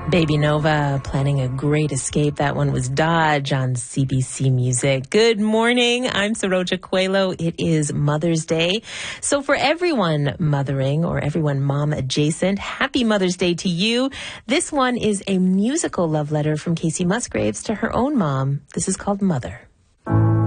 Baby Nova planning a great escape. That one was Dodge on CBC Music. Good morning. I'm Saroja Coelho. It is Mother's Day. So for everyone mothering or everyone mom adjacent, happy Mother's Day to you. This one is a musical love letter from Casey Musgraves to her own mom. This is called Mother.